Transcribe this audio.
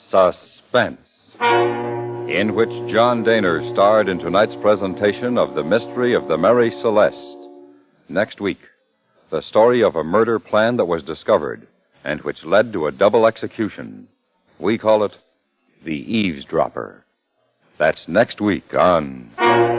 Suspense, in which John Daner starred in tonight's presentation of The Mystery of the Mary Celeste. Next week, the story of a murder plan that was discovered and which led to a double execution. We call it The Eavesdropper. That's next week on